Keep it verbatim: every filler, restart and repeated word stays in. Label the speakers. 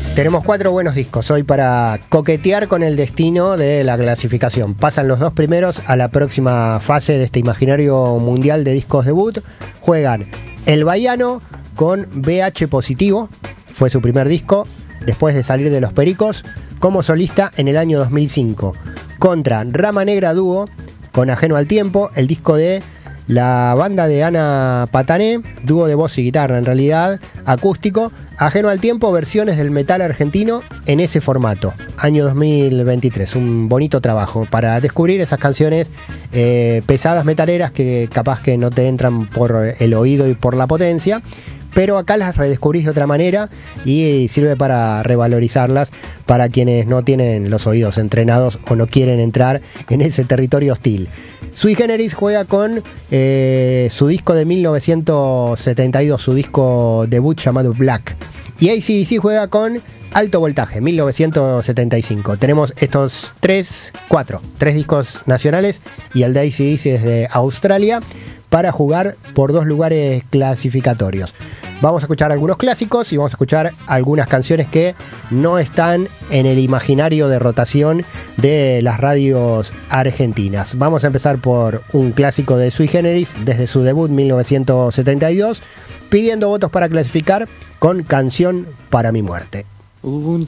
Speaker 1: Tenemos cuatro buenos discos hoy para coquetear con el destino de la clasificación. Pasan los dos primeros a la próxima fase de este imaginario mundial de discos debut. Juegan El Baiano con B H Positivo, fue su primer disco, después de salir de Los Pericos, como solista en el año dos mil cinco. Contra Rama Negra Dúo con Ajeno al Tiempo, el disco de la banda de Ana Patané, dúo de voz y guitarra en realidad, acústico. Ajeno al Tiempo, versiones del metal argentino en ese formato, año dos mil veintitrés. Un bonito trabajo para descubrir esas canciones eh, pesadas metaleras que capaz que no te entran por el oído y por la potencia, pero acá las redescubrís de otra manera y sirve para revalorizarlas para quienes no tienen los oídos entrenados o no quieren entrar en ese territorio hostil. Sui Generis juega con eh, su disco de mil novecientos setenta y dos, su disco debut llamado Black. Y A C D C juega con Alto Voltaje, mil novecientos setenta y cinco. Tenemos estos tres, cuatro, tres discos nacionales y el de A C D C desde Australia para jugar por dos lugares clasificatorios. Vamos a escuchar algunos clásicos y vamos a escuchar algunas canciones que no están en el imaginario de rotación de las radios argentinas. Vamos a empezar por un clásico de Sui Generis desde su debut mil novecientos setenta y dos, pidiendo votos para clasificar con Canción para mi muerte.
Speaker 2: Hubo un